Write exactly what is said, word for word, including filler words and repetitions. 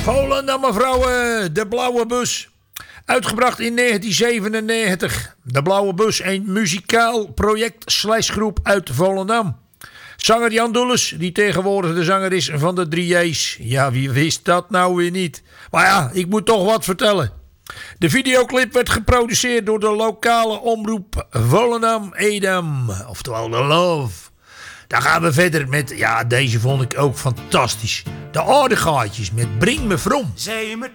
Volendam vrouwen, de Blauwe Bus. Uitgebracht in negentien zevenennegentig. De Blauwe Bus, een muzikaal project slash groep uit Volendam. Zanger Jan Doeles, die tegenwoordig de zanger is van de drie J's. Ja, wie wist dat nou weer niet? Maar ja, ik moet toch wat vertellen. De videoclip werd geproduceerd door de lokale omroep Volendam-Edam. Oftewel de Love. Dan gaan we verder met, ja, deze vond ik ook fantastisch. De Aardegaatjes met Breng me From. Zij me